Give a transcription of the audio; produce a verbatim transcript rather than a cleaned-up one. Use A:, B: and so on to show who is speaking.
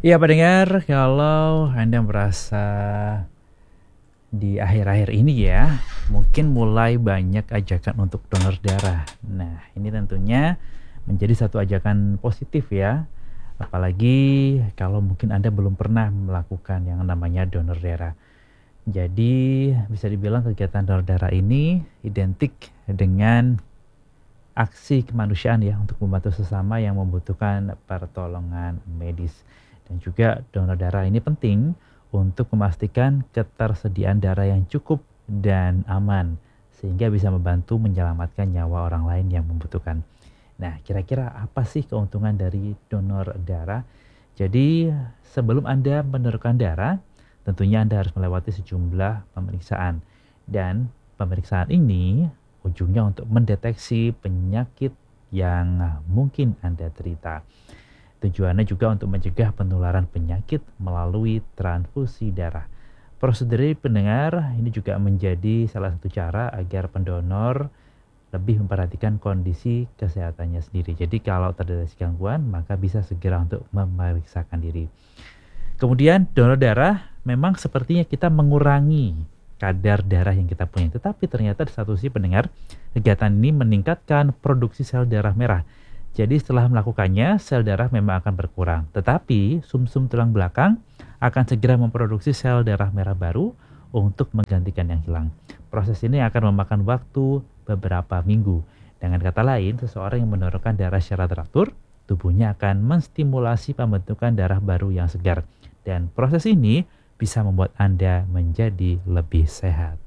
A: Iya pendengar, kalau Anda merasa di akhir-akhir ini ya, mungkin mulai banyak ajakan untuk donor darah. Nah, ini tentunya menjadi satu ajakan positif ya. Apalagi kalau mungkin Anda belum pernah melakukan yang namanya donor darah. Jadi bisa dibilang kegiatan donor darah ini identik dengan aksi kemanusiaan ya untuk membantu sesama yang membutuhkan pertolongan medis. Dan juga donor darah ini penting untuk memastikan ketersediaan darah yang cukup dan aman sehingga bisa membantu menyelamatkan nyawa orang lain yang membutuhkan. Nah, kira-kira apa sih keuntungan dari donor darah? Jadi, sebelum Anda menyodorkan darah, tentunya Anda harus melewati sejumlah pemeriksaan. Dan pemeriksaan ini ujungnya untuk mendeteksi penyakit yang mungkin Anda derita. Tujuannya juga untuk mencegah penularan penyakit melalui transfusi darah. Prosedur ini pendengar ini juga menjadi salah satu cara agar pendonor lebih memperhatikan kondisi kesehatannya sendiri. Jadi kalau terdeteksi gangguan, maka bisa segera untuk memeriksakan diri. Kemudian donor darah memang sepertinya kita mengurangi kadar darah yang kita punya. Tetapi ternyata di satu sisi pendengar, kegiatan ini meningkatkan produksi sel darah merah. Jadi setelah melakukannya, sel darah memang akan berkurang. Tetapi sumsum tulang belakang akan segera memproduksi sel darah merah baru untuk menggantikan yang hilang. Proses ini akan memakan waktu beberapa minggu. Dengan kata lain, seseorang yang mendonorkan darah secara teratur, tubuhnya akan menstimulasi pembentukan darah baru yang segar. Dan proses ini bisa membuat Anda menjadi lebih sehat.